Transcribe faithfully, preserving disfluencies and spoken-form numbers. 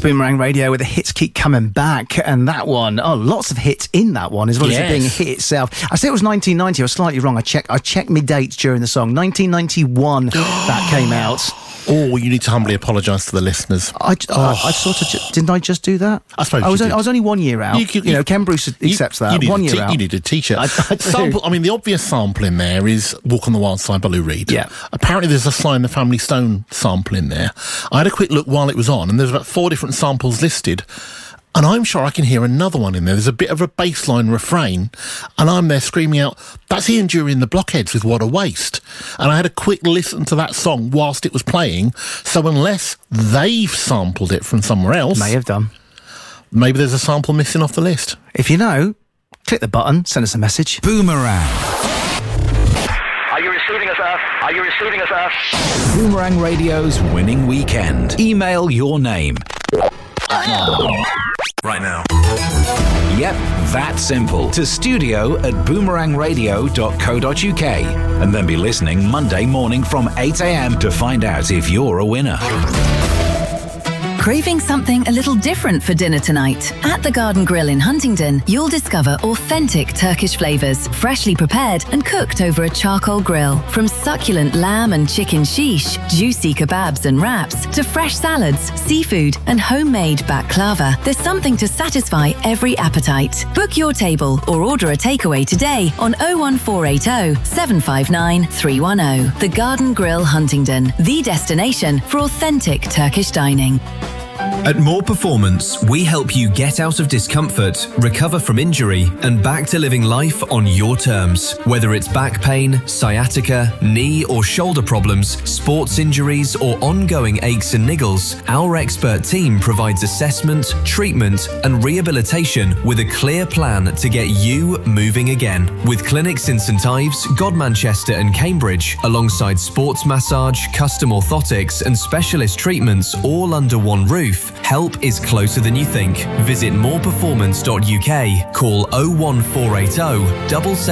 Boomerang Radio, where the hits keep coming back, and that one, oh, lots of hits in that one, as well yes. as it being a hit itself. I said it was nineteen ninety. I was slightly wrong. I checked. I checked my dates during the song. nineteen ninety-one that came out. Oh, you need to humbly apologise to the listeners. I, oh. I, I sort of ju- didn't I just do that? I suppose I was. you Only, did. I was only one year out. You, you, you know, Ken Bruce accepts you, that. You one year t- out. You need a T-shirt. I, I sample. I mean, the obvious sample in there is "Walk on the Wild Side" by Lou Reed. Yeah. Apparently, there's a Sly and the Family Stone sample in there. I had a quick look while it was on, and there's about four different samples listed. And I'm sure I can hear another one in there. There's a bit of a bassline refrain, and I'm there screaming out, that's Ian Dury and the Blockheads with What a Waste. And I had a quick listen to that song whilst it was playing, so unless they've sampled it from somewhere else... May have done. Maybe there's a sample missing off the list. If you know, click the button, send us a message. Boomerang. Are you receiving us, Earth? Are you receiving us, Earth? Boomerang Radio's winning weekend. Email your name. Right now. Yep, that simple. To studio at boomerang radio dot co dot uk. And then be listening Monday morning from eight a.m. to find out if you're a winner. Craving something a little different for dinner tonight? At the Garden Grill in Huntingdon, you'll discover authentic Turkish flavours, freshly prepared and cooked over a charcoal grill. From succulent lamb and chicken shish, juicy kebabs and wraps, to fresh salads, seafood and homemade baklava, there's something to satisfy every appetite. Book your table or order a takeaway today on oh one four eight oh, seven five nine, three one oh. The Garden Grill Huntingdon, the destination for authentic Turkish dining. At More Performance, we help you get out of discomfort, recover from injury, and back to living life on your terms. Whether it's back pain, sciatica, knee or shoulder problems, sports injuries, or ongoing aches and niggles, our expert team provides assessment, treatment, and rehabilitation with a clear plan to get you moving again. With clinics in St Ives, Godmanchester, and Cambridge, alongside sports massage, custom orthotics, and specialist treatments all under one roof, help is closer than you think. Visit more performance dot u k. Call oh one four eight oh, seven seven